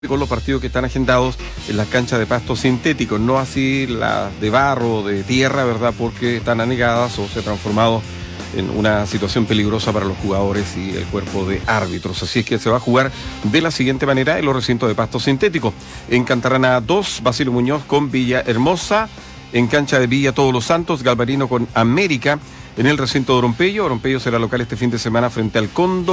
con los partidos que están agendados en las canchas de pasto sintéticos, no así las de barro, de tierra, ¿verdad? Porque están anegadas o se han transformado en una situación peligrosa para los jugadores y el cuerpo de árbitros. Así es que se va a jugar de la siguiente manera en los recintos de pasto sintético. En Cantarana 2, Basilio Muñoz con Villahermosa. En cancha de Villa Todos los Santos, Galvarino con América. En el recinto de Oropello será local este fin de semana frente al Cóndor.